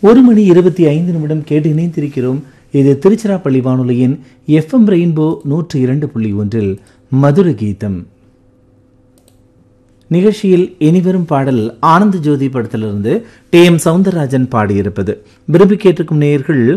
1:25 கேட்டு இணைந்திருக்கிறோம். இது திருச்சிராப்பள்ளி வானொலியின் FM ரெயின்போ 102.1 மதுர கீதம் நிகழ்ச்சியில் இனிவரும் பாடல் ஆனந்த ஜோதி படத்திலிருந்து TM சவுந்தரராஜன் பாடியிருப்பது. விரும்பி கேட்டிருக்கும் நேயர்கள்